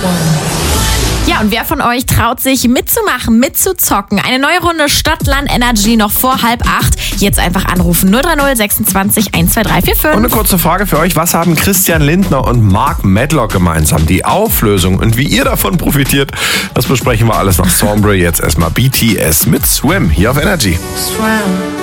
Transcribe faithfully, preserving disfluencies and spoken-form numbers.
Ja, und wer von euch traut sich mitzumachen, mitzuzocken? Eine neue Runde Stadt, Land, Energy noch vor halb acht. Jetzt einfach anrufen null drei null sechsundzwanzig eins zwei drei vier fünf. Und eine kurze Frage für euch. Was haben Christian Lindner und Mark Medlock gemeinsam? Die Auflösung und wie ihr davon profitiert, das besprechen wir alles nach Sombre. Jetzt erstmal B T S mit Swim hier auf Energy. Swim.